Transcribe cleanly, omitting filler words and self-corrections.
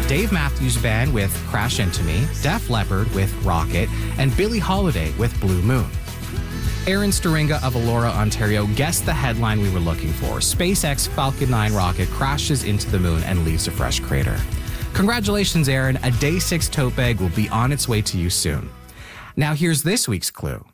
Dave Matthews Band with Crash Into Me, Def Leppard with Rocket, and Billie Holiday with Blue Moon. Aaron Staringa of Elora, Ontario guessed the headline we were looking for. SpaceX Falcon 9 rocket crashes into the moon and leaves a fresh crater. Congratulations, Aaron. A Day 6 tote bag will be on its way to you soon. Now here's this week's clue.